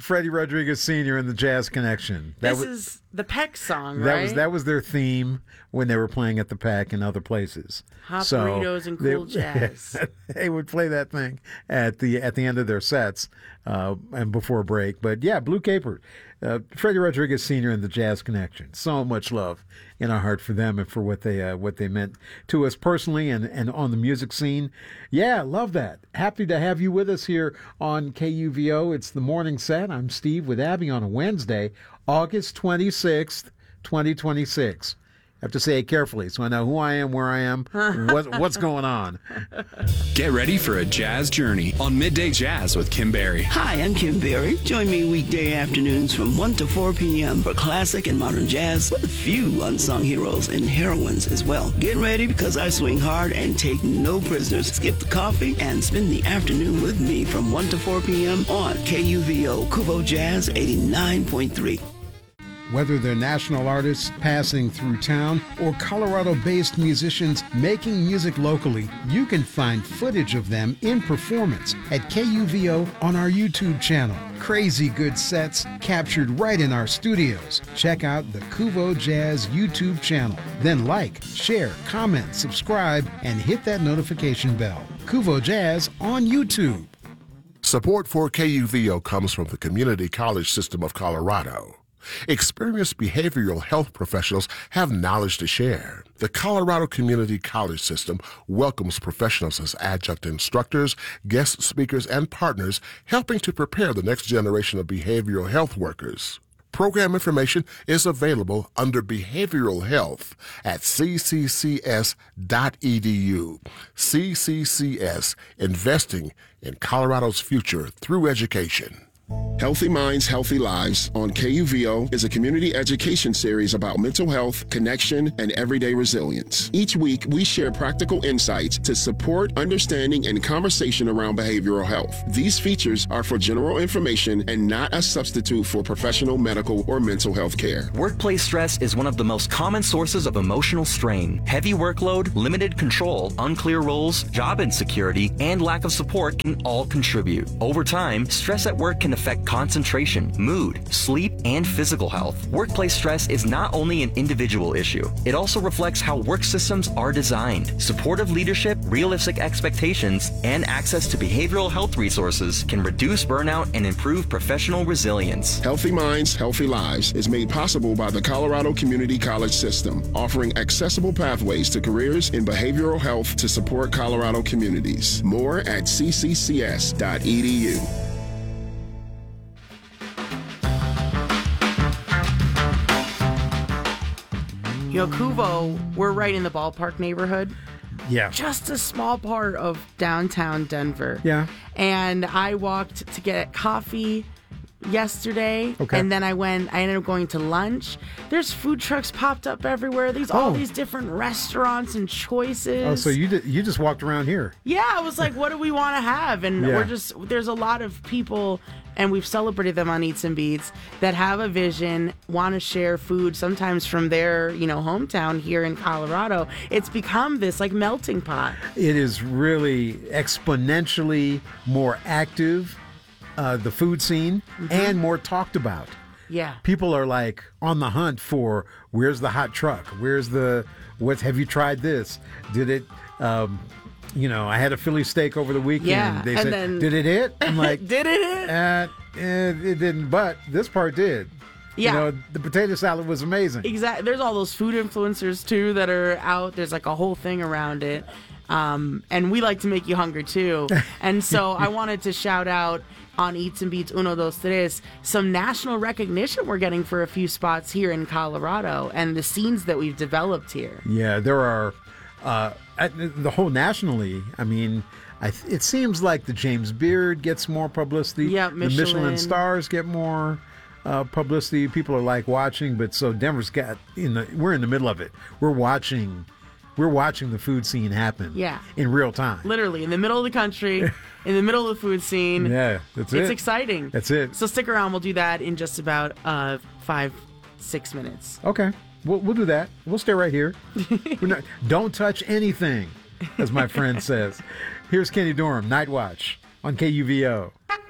Freddie Rodriguez Sr. and the Jazz Connection. This is the Peck song, right? That was their theme when they were playing at the Peck and other places. Hot burritos and cool jazz. They would play that thing at the end of their sets and before break. But yeah, Blue Caper, Freddie Rodriguez Sr. and the Jazz Connection. So much love in our heart for them and for what they meant to us personally and on the music scene. Yeah, love that. Happy to have you with us here on KUVO. It's the morning set. I'm Steve with Abby on a Wednesday, August 26th, 2026. I have to say it carefully so I know who I am, where I am, what's going on. Get ready for a jazz journey on Midday Jazz with Kim Berry. Hi, I'm Kim Berry. Join me weekday afternoons from 1 to 4 p.m. for classic and modern jazz with a few unsung heroes and heroines as well. Get ready because I swing hard and take no prisoners. Skip the coffee and spend the afternoon with me from 1 to 4 p.m. on KUVO Kuvo Jazz 89.3. Whether they're national artists passing through town or Colorado-based musicians making music locally, you can find footage of them in performance at KUVO on our YouTube channel. Crazy good sets captured right in our studios. Check out the Kuvo Jazz YouTube channel. Then like, share, comment, subscribe, and hit that notification bell. Kuvo Jazz on YouTube. Support for KUVO comes from the Community College System of Colorado. Experienced behavioral health professionals have knowledge to share. The Colorado Community College System welcomes professionals as adjunct instructors, guest speakers, and partners, helping to prepare the next generation of behavioral health workers. Program information is available under Behavioral Health at cccs.edu. CCCS, investing in Colorado's future through education. Healthy Minds, Healthy Lives on KUVO is a community education series about mental health, connection, and everyday resilience. Each week, we share practical insights to support understanding and conversation around behavioral health. These features are for general information and not a substitute for professional medical or mental health care. Workplace stress is one of the most common sources of emotional strain. Heavy workload, limited control, unclear roles, job insecurity, and lack of support can all contribute. Over time, stress at work can affect concentration, mood, sleep, and physical health. Workplace stress is not only an individual issue, it also reflects how work systems are designed. Supportive leadership, realistic expectations, and access to behavioral health resources can reduce burnout and improve professional resilience. Healthy Minds, Healthy Lives is made possible by the Colorado Community College System, offering accessible pathways to careers in behavioral health to support Colorado communities. More at cccs.edu. You know, Kuvo, we're right in the ballpark neighborhood. Yeah. Just a small part of downtown Denver. Yeah. And I walked to get coffee yesterday. Okay. And then I ended up going to lunch. There's food trucks popped up everywhere. All these different restaurants and choices. Oh, so you just walked around here. Yeah, I was like, what do we want to have? And there's a lot of people, and we've celebrated them on Eats and Beats, that have a vision, want to share food, sometimes from their, hometown here in Colorado. It's become this like melting pot. It is really exponentially more active, the food scene, and more talked about. Yeah. People are like on the hunt for, where's the hot truck? Have you tried this? Did it, I had a Philly steak over the weekend. Yeah, They said, did it hit? I'm like, did it hit? It didn't, but this part did. Yeah. The potato salad was amazing. Exactly. There's all those food influencers, too, that are out. There's like a whole thing around it. And we like to make you hungry, too. And so I wanted to shout out on Eats and Beats Uno Dos Tres some national recognition we're getting for a few spots here in Colorado and the scenes that we've developed here. Yeah, there are the whole nationally. I mean, it seems like the James Beard gets more publicity. Yeah, the Michelin stars get more publicity. People are like watching, but so Denver's we're in the middle of it. We're watching the food scene happen. Yeah. In real time. Literally in the middle of the country, in the middle of the food scene. Yeah, that's it. It's exciting. That's it. So stick around. We'll do that in just about 5-6 minutes. Okay. We'll do that. We'll stay right here. Don't touch anything, as my friend says. Here's Kenny Dorham, Night Watch on KUVO.